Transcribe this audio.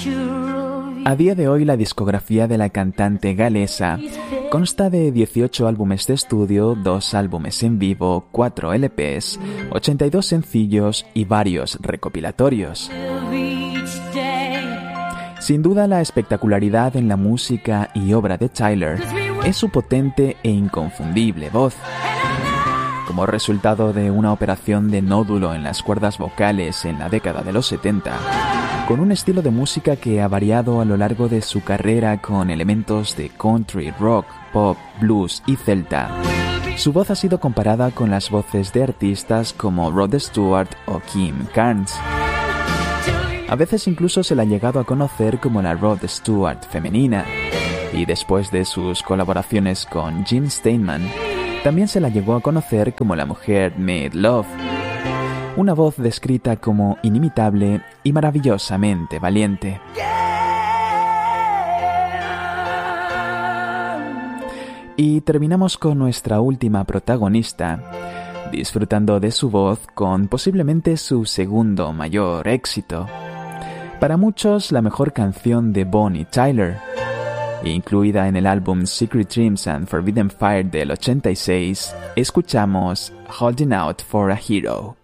A día de hoy, la discografía de la cantante galesa consta de 18 álbumes de estudio, 2 álbumes en vivo, 4 LPs, 82 sencillos y varios recopilatorios. Sin duda, la espectacularidad en la música y obra de Tyler es su potente e inconfundible voz. Como resultado de una operación de nódulo en las cuerdas vocales en la década de los 70, con un estilo de música que ha variado a lo largo de su carrera con elementos de country, rock, pop, blues y celta, su voz ha sido comparada con las voces de artistas como Rod Stewart o Kim Carnes. A veces incluso se la ha llegado a conocer como la Rod Stewart femenina, y después de sus colaboraciones con Jim Steinman, también se la llegó a conocer como la mujer Made Love, una voz descrita como inimitable y maravillosamente valiente. Y terminamos con nuestra última protagonista, disfrutando de su voz con posiblemente su segundo mayor éxito. Para muchos, la mejor canción de Bonnie Tyler, incluida en el álbum Secret Dreams and Forbidden Fire del 86, escuchamos Holding Out for a Hero.